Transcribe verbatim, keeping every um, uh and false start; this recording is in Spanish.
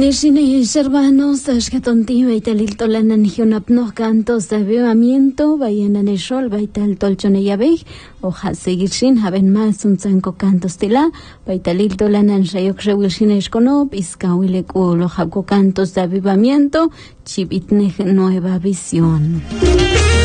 Nishines hermanos, ashkatonti baitalil tolanan hiunapnos cantos de avivamiento, vayan en el sol, baital tolchone yabej, oja seguir sin, haben más un zanco cantos tila, baitalil tolanan shayok rewilshin esconop, iskawilek u lojako cantos de avivamiento, chipitnej nueva visión.